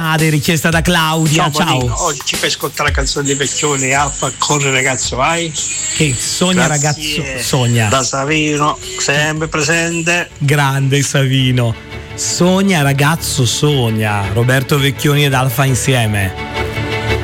richiesta da Claudia. Ciao. Bonino, oggi ci fai ascoltare la canzone di Vecchioni, Alfa, corre ragazzo, vai. Che sogna. Grazie. Ragazzo, sogna. Da Savino, sempre presente. Grande Savino. Sogna ragazzo, sogna. Roberto Vecchioni ed Alfa insieme.